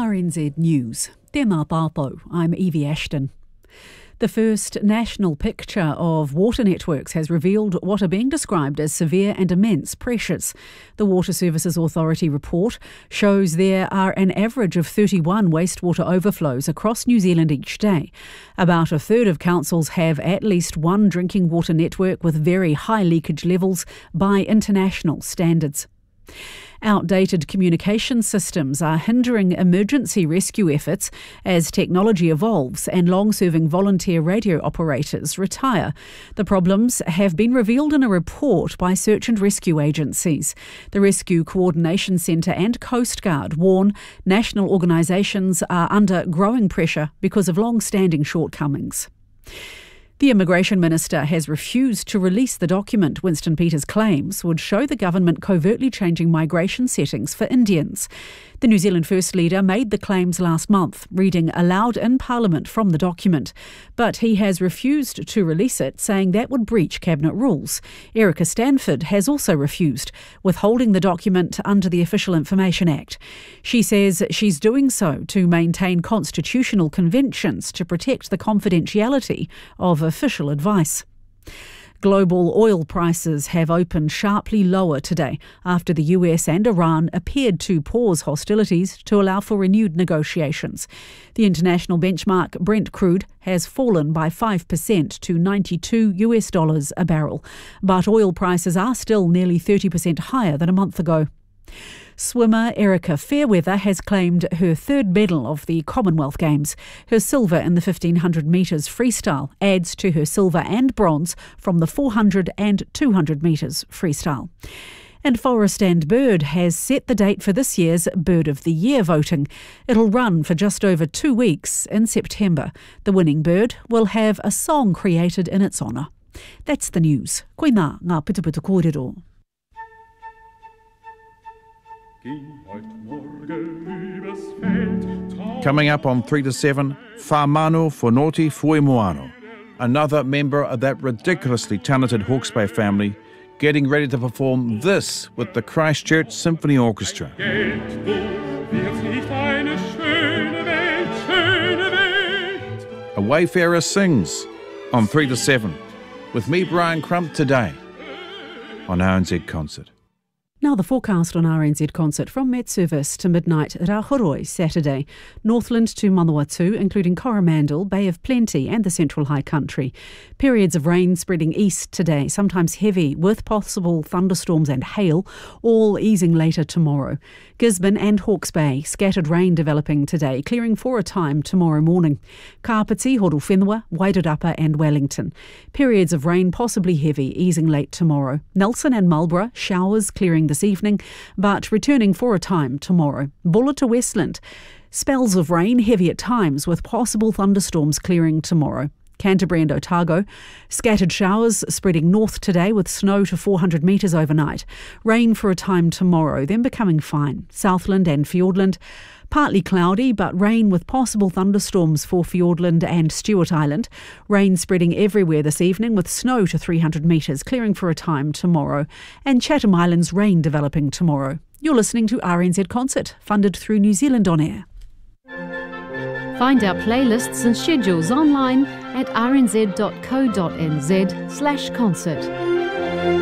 RNZ News. Tēnā tātou, I'm Evie Ashton. The first national picture of water networks has revealed what are being described as severe and immense pressures. The Water Services Authority report shows there are an average of 31 wastewater overflows across New Zealand each day. About a third of councils have at least one drinking water network with very high leakage levels by international standards. Outdated communication systems are hindering emergency rescue efforts as technology evolves and long-serving volunteer radio operators retire. The problems have been revealed in a report by search and rescue agencies. The Rescue Coordination Centre and Coast Guard warn national organisations are under growing pressure because of long-standing shortcomings. The Immigration Minister has refused to release the document Winston Peters claims would show the government covertly changing migration settings for Indians. The New Zealand First Leader made the claims last month, reading aloud in Parliament from the document. But he has refused to release it, saying that would breach Cabinet rules. Erica Stanford has also refused, withholding the document under the Official Information Act. She says she's doing so to maintain constitutional conventions to protect the confidentiality of official advice. Global oil prices have opened sharply lower today after the US and Iran appeared to pause hostilities to allow for renewed negotiations. The international benchmark Brent crude has fallen by 5% to $92 a barrel, but oil prices are still nearly 30% higher than a month ago. Swimmer Erica Fairweather has claimed her third medal of the Commonwealth Games. Her silver in the 1500 metres freestyle adds to her silver and bronze from the 400 and 200 metres freestyle. And Forest and Bird has set the date for this year's Bird of the Year voting. It'll run for just over 2 weeks in September. The winning bird will have a song created in its honour. That's the news. Koe nā ngā putuputu kōrero. Coming up on 3 to 7, Whamano Whanoti Fuimoano, another member of that ridiculously talented Hawke's Bay family, getting ready to perform this with the Christchurch Symphony Orchestra. A Wayfarer sings on 3 to 7, with me, Brian Crump, today on RNZ Concert. Now the forecast on RNZ Concert from Met Service to midnight at Ahoroi Saturday. Northland to Manawatu, including Coromandel, Bay of Plenty and the Central High Country. Periods of rain spreading east today, sometimes heavy, with possible thunderstorms and hail, all easing later tomorrow. Gisborne and Hawke's Bay, scattered rain developing today, clearing for a time tomorrow morning. Kapiti, Horowhenua, Wairarapa and Wellington. Periods of rain possibly heavy, easing late tomorrow. Nelson and Marlborough, showers clearing this evening, but returning for a time tomorrow. Buller to Westland, spells of rain, heavy at times, with possible thunderstorms clearing tomorrow. Canterbury and Otago, scattered showers spreading north today with snow to 400 metres overnight. Rain for a time tomorrow, then becoming fine. Southland and Fiordland, partly cloudy, but rain with possible thunderstorms for Fiordland and Stewart Island. Rain spreading everywhere this evening with snow to 300 metres, clearing for a time tomorrow. And Chatham Islands rain developing tomorrow. You're listening to RNZ Concert, funded through New Zealand On Air. Find our playlists and schedules online at rnz.co.nz/concert.